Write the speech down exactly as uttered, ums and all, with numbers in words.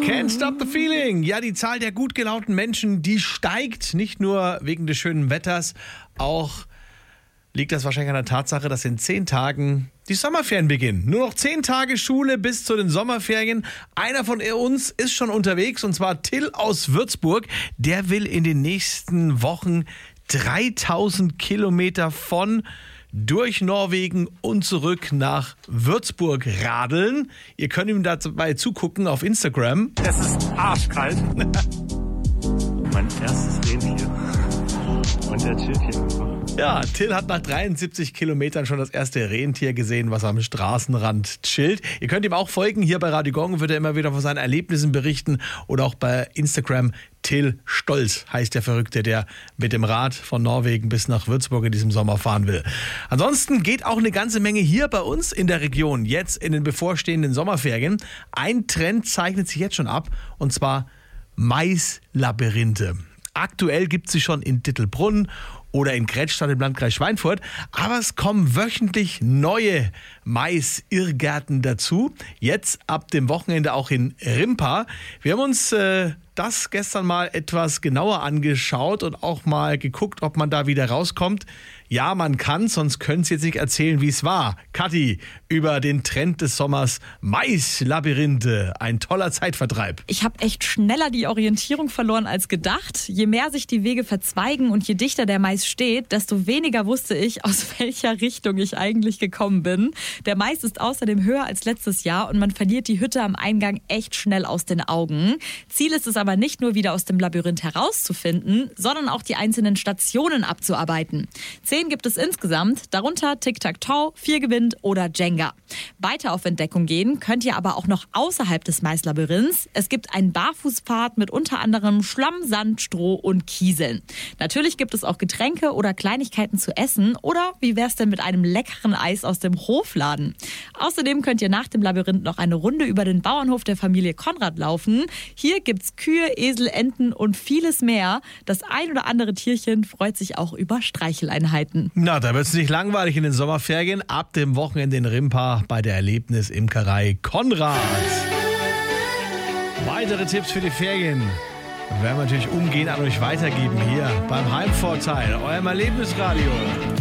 Can't Stop the Feeling. Ja, die Zahl der gut gelaunten Menschen, die steigt. Nicht nur wegen des schönen Wetters, auch liegt das wahrscheinlich an der Tatsache, dass in zehn Tagen die Sommerferien beginnen. Nur noch zehn Tage Schule bis zu den Sommerferien. Einer von uns ist schon unterwegs, und zwar Till aus Würzburg. Der will in den nächsten Wochen dreitausend Kilometer von durch Norwegen und zurück nach Würzburg radeln. Ihr könnt ihm dabei zugucken auf Instagram. Es ist arschkalt. Mein erstes Rentier. Und der chillt hier einfach. Ja, Till hat nach dreiundsiebzig Kilometern schon das erste Rentier gesehen, was am Straßenrand chillt. Ihr könnt ihm auch folgen. Hier bei Radio Gong wird er immer wieder von seinen Erlebnissen berichten. Oder auch bei Instagram. Till Stolz heißt der Verrückte, der mit dem Rad von Norwegen bis nach Würzburg in diesem Sommer fahren will. Ansonsten geht auch eine ganze Menge hier bei uns in der Region, jetzt in den bevorstehenden Sommerferien. Ein Trend zeichnet sich jetzt schon ab, und zwar Maislabyrinthe. Aktuell gibt es sie schon in Dittelbrunn oder in Kretschstadt im Landkreis Schweinfurt. Aber es kommen wöchentlich neue Mais-Irrgärten dazu. Jetzt ab dem Wochenende auch in Rimpa. Wir haben uns äh, das gestern mal etwas genauer angeschaut und auch mal geguckt, ob man da wieder rauskommt. Ja, man kann, sonst können Sie jetzt nicht erzählen, wie es war. Kathi, über den Trend des Sommers Maislabyrinthe. Ein toller Zeitvertreib. Ich habe echt schneller die Orientierung verloren als gedacht. Je mehr sich die Wege verzweigen und je dichter der Mais steht, desto weniger wusste ich, aus welcher Richtung ich eigentlich gekommen bin. Der Mais ist außerdem höher als letztes Jahr und man verliert die Hütte am Eingang echt schnell aus den Augen. Ziel ist es aber nicht nur wieder aus dem Labyrinth herauszufinden, sondern auch die einzelnen Stationen abzuarbeiten. Zehn gibt es insgesamt, darunter Tic-Tac-Toe, Vier gewinnt oder Jenga. Weiter auf Entdeckung gehen könnt ihr aber auch noch außerhalb des Maislabyrinths. Es gibt einen Barfußpfad mit unter anderem Schlamm, Sand, Stroh und Kieseln. Natürlich gibt es auch Getränke oder Kleinigkeiten zu essen, oder wie wär's denn mit einem leckeren Eis aus dem Hofladen? Außerdem könnt ihr nach dem Labyrinth noch eine Runde über den Bauernhof der Familie Konrad laufen. Hier gibt's Kühe, Esel, Enten und vieles mehr. Das ein oder andere Tierchen freut sich auch über Streicheleinheiten. Na, da wird es nicht langweilig in den Sommerferien. Ab dem Wochenende in Rimpa bei der Erlebnisimkerei Konrad. Weitere Tipps für die Ferien werden wir natürlich umgehend an euch weitergeben hier beim Heimvorteil, eurem Erlebnisradio.